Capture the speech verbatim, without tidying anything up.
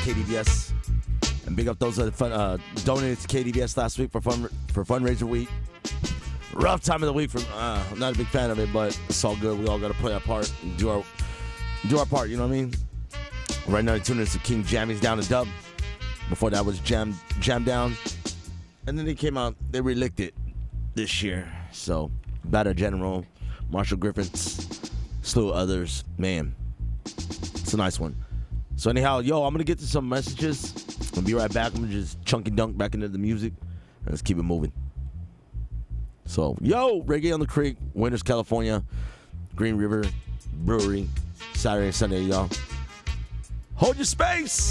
K D V S. And big up those that fun, uh, donated to K D V S last week for fun for fundraiser week. Rough time of the week. For uh, I'm not a big fan of it, but it's all good. We all got to play our part and do our do our part. You know what I mean? Right now, you're tuning into King Jammy's Down to Dub. Before that was Jam Jam Down, and then they came out. They relicked it this year. So Batter General, Marshall Griffiths, slew others. Man, it's a nice one. So anyhow, yo, I'm gonna get to some messages. I'll be right back. I'm gonna just chunky dunk back into the music, and let's keep it moving. So, yo, Reggae on the Creek, Winters, California, Green River Brewery, Saturday and Sunday, y'all. Hold your space.